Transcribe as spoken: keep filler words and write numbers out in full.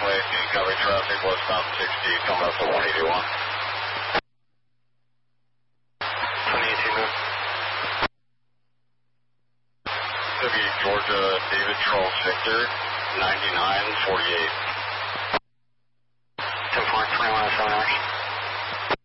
runway, incoming traffic, westbound sixty, coming up to one eighty-one. twenty-eight, W Georgia, David Charles Victor, ninety-nine forty-eight. ten four, twenty-one oh seven hours.